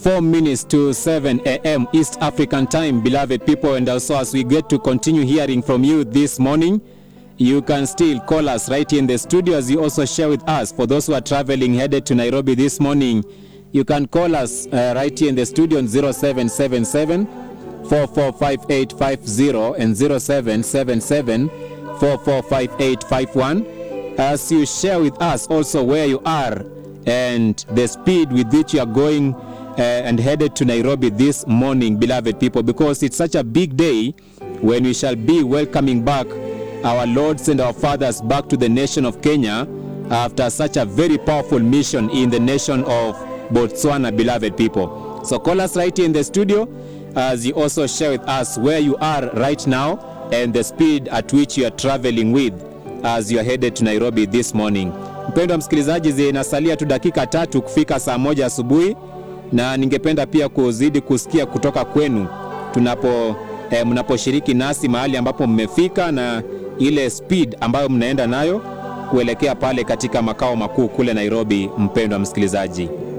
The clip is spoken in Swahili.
4 minutes to 7 a.m. East African time, beloved people. And also, as we get to continue hearing from you this morning, you can still call us right here in the studio as you also share with us. For those who are traveling headed to Nairobi this morning, you can call us right here in the studio on 0777 445850 and 0777 445851. As you share with us also where you are and the speed with which you are going and headed to Nairobi this morning, beloved people, because it's such a big day when we shall be welcoming back our lords and our fathers back to the nation of Kenya after such a very powerful mission in the nation of Botswana, beloved people. So call us right here in the studio as you also share with us where you are right now and the speed at which you are traveling with as you are headed to Nairobi this morning. Mpendwa msikilizaji, zinasalia tu dakika 3 kufika saa 1 asubuhi, na ningependa pia kuzidi kusikia kutoka kwenu mnaposhiriki nasi mahali ambapo mmefika na ile speed ambayo mnaenda nayo kuelekea pale katika makao makuu kule Nairobi, mpendwa msikilizaji.